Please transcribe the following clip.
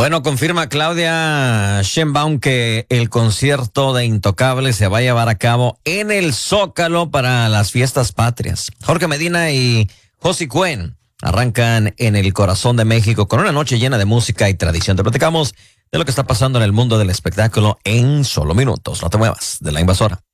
Bueno, confirma Claudia Sheinbaum que el concierto de Intocable se va a llevar a cabo en el Zócalo para las fiestas patrias. Jorge Medina y Josie Cuen arrancan en el corazón de México con una noche llena de música y tradición. Te platicamos de lo que está pasando en el mundo del espectáculo en solo minutos. No te muevas de La Invasora.